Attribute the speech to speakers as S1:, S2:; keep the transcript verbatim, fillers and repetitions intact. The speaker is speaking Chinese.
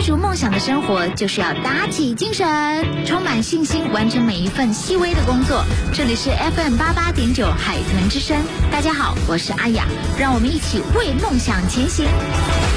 S1: 逐梦想的生活就是要打起精神，充满信心，完成每一份细微的工作。这里是 F M 八八点九海豚之声，大家好，我是阿雅，让我们一起为梦想前行。